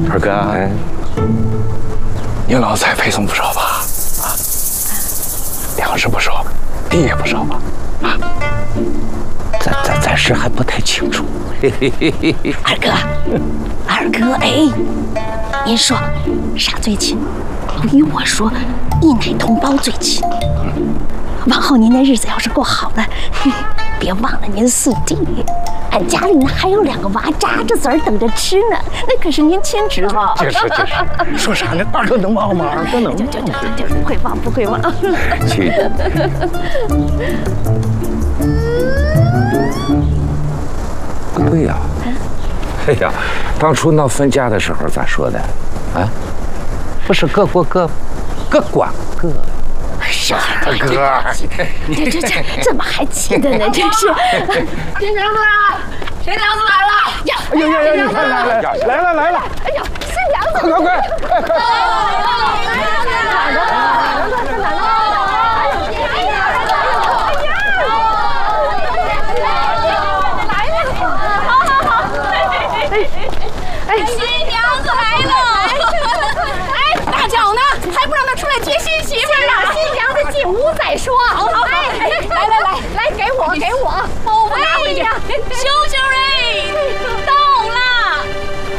二哥，你老财配送不少吧？啊，粮食不少，地也不少吧？啊，暂时还不太清楚。 二哥，哎，您说啥最亲？依我说，一奶同胞最亲。往后您的日子要是过好了，别忘了您四弟。俺家里呢还有2个娃扎着嘴等着吃呢，那可是您亲侄子。 就是，说啥呢？二哥能忘吗？二哥能？ 就不会忘。 去。不对呀，哎呀，当初闹分家的时候咋说的？啊，不是各过各，各管各。 是二哥， 这怎么还记得呢？真是。 新娘子啊，新娘子来了！ 呀， 哎呦，你看来了！ 哎呀，新娘子， 快！ 哎，新娘子来了！哎，大脚呢？还不让他出来接新媳妇儿呢？ 新娘子进屋再说。 好，来，给我，我拿回去。羞羞嘞！